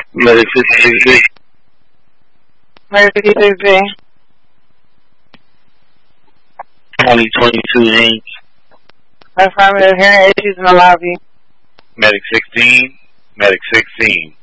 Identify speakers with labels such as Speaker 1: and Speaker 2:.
Speaker 1: Medic 56B.
Speaker 2: Medic 56B.
Speaker 1: 2022 Inc.
Speaker 2: Affirmative, hearing issues in the lobby.
Speaker 1: Medic 16. Medic 16.